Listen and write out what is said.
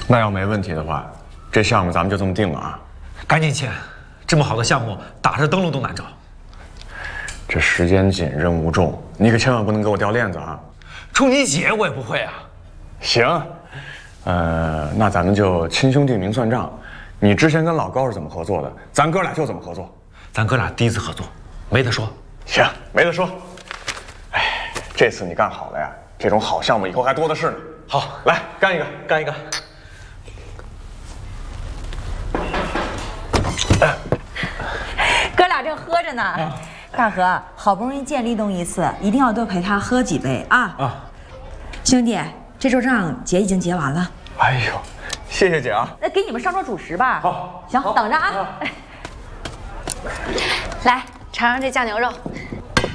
那要没问题的话，这项目咱们就这么定了啊！ 赶紧签，这么好的项目，打着灯笼都难找。 这时间紧，任务重，你可千万不能给我掉链子啊！ 冲你姐我也不会啊。 行，那咱们就亲兄弟明算账。你之前跟老高是怎么合作的？咱哥俩就怎么合作。 咱哥俩第一次合作，没得说。 行，没得说。哎，这次你干好了呀！这种好项目以后还多的是呢。 好， 来干一个， 干一个。 哥俩正喝着呢。大河，好不容易见立冬一次，一定要多陪他喝几杯啊！啊，兄弟，这桌账姐已经结完了。 哎呦，谢谢姐啊！ 那给你们上桌主食吧。 好， 行，等着啊。 来尝尝这酱牛肉，